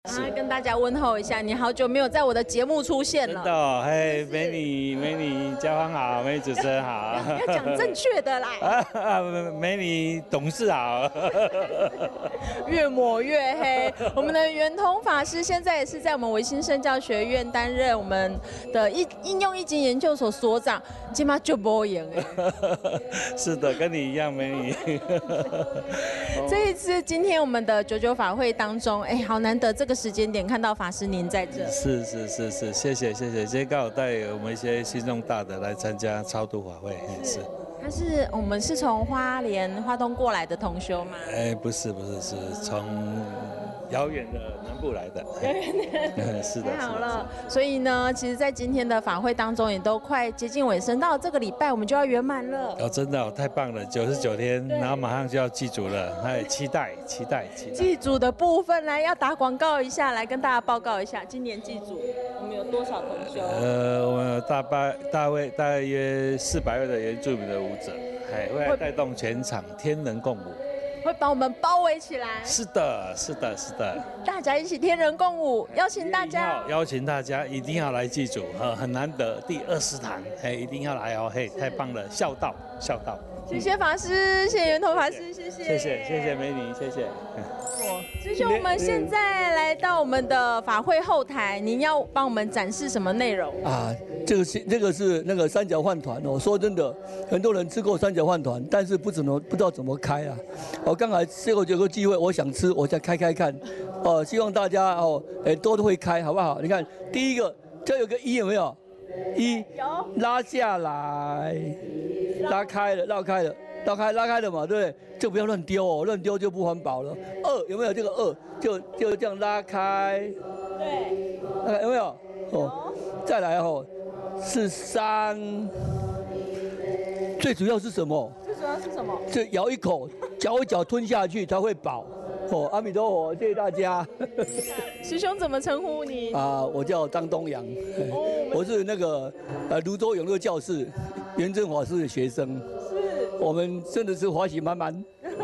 跟大家问候一下，你好久没有在我的节目出现了。 真的哦，嘿，美女嘉芳好，美女主持人好。 要讲正确的啦。 美女董事好。 越抹越黑。我们的圆通法师现在也是在我们维新圣教学院担任我们的应用易经研究所所长，今嘛就不赢哎。 是的，跟你一样，美女。 这一次今天我们的99法会当中，哎，好难得这个时间点看到法师您在这。 是，谢谢。今天刚好带我们一些信众大德来参加超度法会，是。 我们是从花东过来的同修吗？ 哎，不是，是从遥远的南部来的。是的， 太好了。所以呢，其实，在今天的法会当中，也都快接近尾声，到了这个礼拜我们就要圆满了。 哦，真的哦，太棒了，99天，然后马上就要祭祖了，哎，期待。 祭祖的部分来要打广告一下，来跟大家报告一下，今年祭祖我们有多少同修？ 我们有大约400位的原住民的舞者，会来带动全场天人共舞， 会把我们包围起来。是的， 大家一起天人共舞，邀请大家一定要来祭祖，很难得第20堂，一定要来哦，太棒了，孝道。 谢谢法师，谢谢圆通法师，谢谢美女，谢谢。 师兄，我们现在来到我们的法会后台，您要帮我们展示什么内容啊？这个是那个三角饭团哦。说真的，很多人吃过三角饭团，但是不知道怎么开啊。我刚才有个机会，我想吃，我再开看。希望大家都会开，好不好？你看，第一个这有个一有没有？拉下来，拉开了嘛，对不对？这不要乱丢哦，乱丢就不环保了。有没有这个就这样拉开？ 对， 有没有？再来是3，最主要是什么？就咬一口，嚼一嚼吞下去才会饱。阿弥陀佛，谢谢大家。 师兄怎么称呼你？ 我叫张东阳，我是那个泸州永乐教室圆正法师的学生。我们真的是欢喜满满。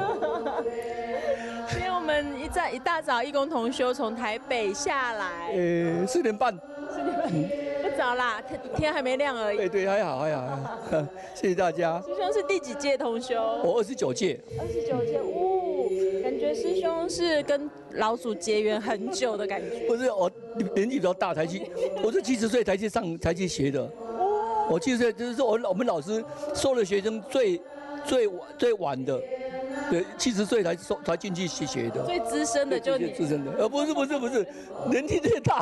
今天我们一大早义工同修从台北下来 ，4点半。 不早啦，天还没亮而已。 对，还好。谢谢大家。 师兄是第几届同修？ 我29届。 29届，感觉师兄是跟老祖结缘很久的感觉。 不是，我年纪比较大才去，我是70岁才去学的。我70岁就是说我们老师收的学生最晚的，对，70岁才进去学的。 最资深的就你。 资深的，不是，年纪最大